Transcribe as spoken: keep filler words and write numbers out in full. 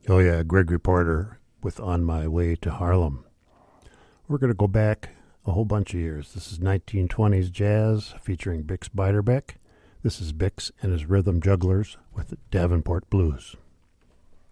Oh, yeah, Gregory Porter with On My Way to Harlem. We're going to go back a whole bunch of years. This is nineteen twenties jazz featuring Bix Beiderbecke. This is Bix and his Rhythm Jugglers with the Davenport Blues.